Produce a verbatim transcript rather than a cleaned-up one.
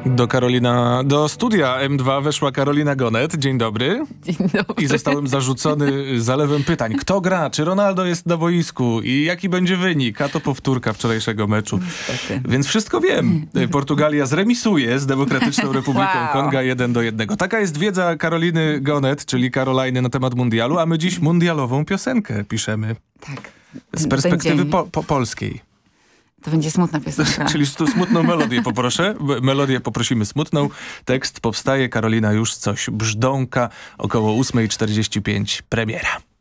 Do Karolina, do studia M dwa weszła Karolina Gonet. Dzień dobry. Dzień dobry. I zostałem zarzucony zalewem pytań. Kto gra? Czy Ronaldo jest na boisku? I jaki będzie wynik? A to powtórka wczorajszego meczu. Niestety. Więc wszystko wiem. Portugalia zremisuje z Demokratyczną Republiką Wow. Konga jeden do jednego. Taka jest wiedza Karoliny Gonet, czyli Karoliny na temat mundialu, a my dziś mundialową piosenkę piszemy. Tak. Z Ten perspektywy dzień. po, po polskiej. To będzie smutna piosenka. Czyli stu- smutną melodię poproszę. B- Melodię poprosimy smutną. Tekst powstaje. Karolina już coś brzdąka. Około ósma czterdzieści pięć premiera.